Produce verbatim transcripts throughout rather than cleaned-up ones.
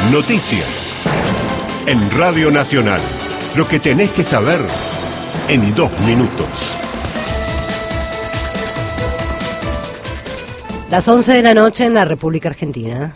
Noticias. En Radio Nacional. Lo que tenés que saber en dos minutos. Las once de la noche en la República Argentina.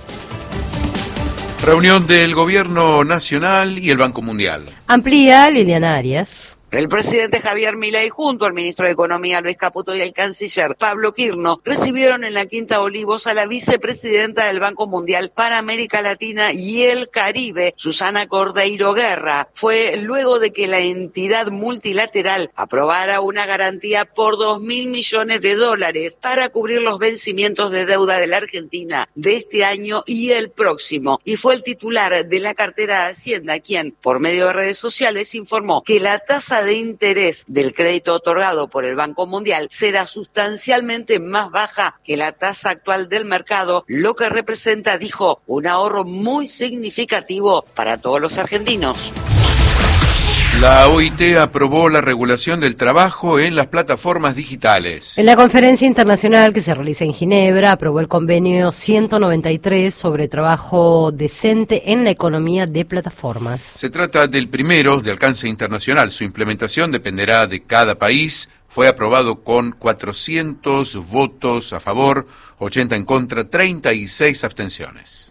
Reunión del Gobierno Nacional y el Banco Mundial. Amplía Liliana Arias. El presidente Javier Milei junto al ministro de Economía Luis Caputo y el canciller Pablo Quirno recibieron en la Quinta Olivos a la vicepresidenta del Banco Mundial para América Latina y el Caribe, Susana Cordeiro Guerra. Fue luego de que la entidad multilateral aprobara una garantía por dos mil millones de dólares para cubrir los vencimientos de deuda de la Argentina de este año y el próximo. Y fue el titular de la cartera de Hacienda quien, por medio de redes sociales, informó que la tasa de interés del crédito otorgado por el Banco Mundial será sustancialmente más baja que la tasa actual del mercado, lo que representa, dijo, un ahorro muy significativo para todos los argentinos. La O I T aprobó la regulación del trabajo en las plataformas digitales. En la conferencia internacional que se realiza en Ginebra, aprobó el convenio ciento noventa y tres sobre trabajo decente en la economía de plataformas. Se trata del primero de alcance internacional. Su implementación dependerá de cada país. Fue aprobado con cuatrocientos votos a favor, ochenta en contra, treinta y seis abstenciones.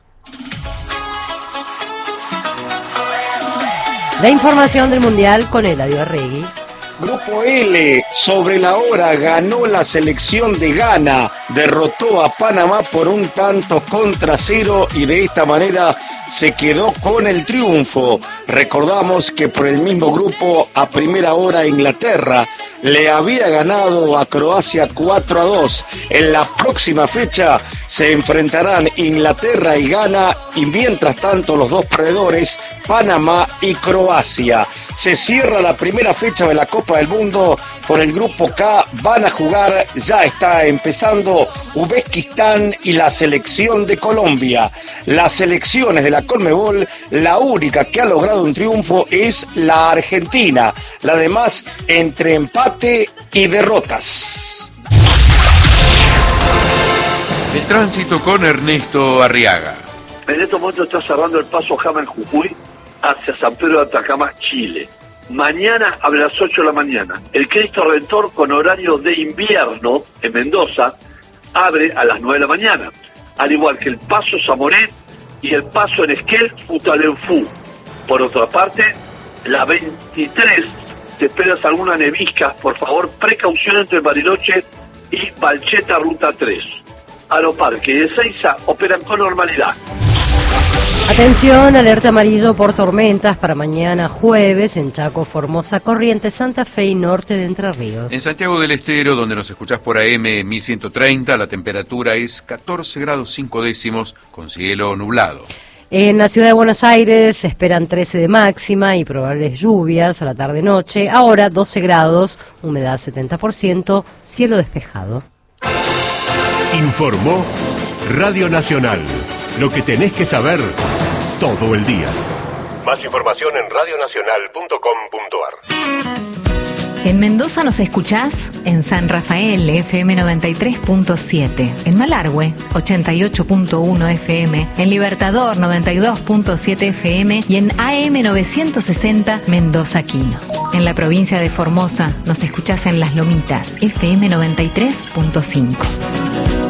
La información del Mundial con Eladio Arregui. Grupo L, sobre la hora ganó la selección de Ghana, derrotó a Panamá por un tanto contra cero y de esta manera se quedó con el triunfo. Recordamos que por el mismo grupo a primera hora Inglaterra le había ganado a Croacia cuatro a dos. En la próxima fecha se enfrentarán Inglaterra y Ghana y mientras tanto los dos perdedores, Panamá y Croacia. Se cierra la primera fecha de la Copa del Mundo. Por el grupo K van a jugar, ya está empezando, Uzbekistán y la selección de Colombia. Las selecciones de la Conmebol, la única que ha logrado un triunfo es la Argentina. La demás entre empate y derrotas. El tránsito con Ernesto Arriaga. En estos momentos está cerrando el paso Jama en Jujuy hacia San Pedro de Atacama, Chile. Mañana a las ocho de la mañana, el Cristo Redentor con horario de invierno en Mendoza abre a las nueve de la mañana, al igual que el paso Zamoré y el paso en Esquel, Futalenfú. Por otra parte, la veintitrés, te esperas alguna nevisca, por favor, precaución entre Bariloche y Balcheta Ruta tres. Aeroparque y Ezeiza operan con normalidad. Atención, alerta amarillo por tormentas para mañana jueves en Chaco, Formosa, Corrientes, Santa Fe y norte de Entre Ríos. En Santiago del Estero, donde nos escuchás por A M mil ciento treinta, la temperatura es catorce grados cinco décimos con cielo nublado. En la ciudad de Buenos Aires se esperan trece de máxima y probables lluvias a la tarde-noche. Ahora doce grados, humedad setenta por ciento, cielo despejado. Informó Radio Nacional. Lo que tenés que saber todo el día. Más información en radio nacional punto com punto a r. En Mendoza nos escuchás en San Rafael, F M noventa y tres punto siete, en Malargüe, ochenta y ocho punto uno F M, en Libertador, noventa y dos punto siete F M y en A M novecientos sesenta Mendoza Quino. En la provincia de Formosa nos escuchás en Las Lomitas, F M noventa y tres punto cinco.